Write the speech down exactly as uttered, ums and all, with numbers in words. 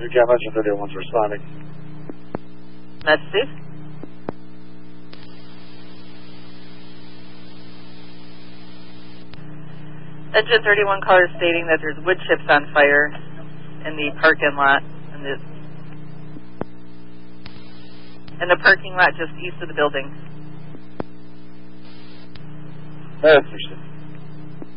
three Cam, Engine thirty-one's responding. That's Steve. Engine thirty-one caller stating that there's wood chips on fire in the parking lot, in the, in the parking lot just east of the building. That's interesting.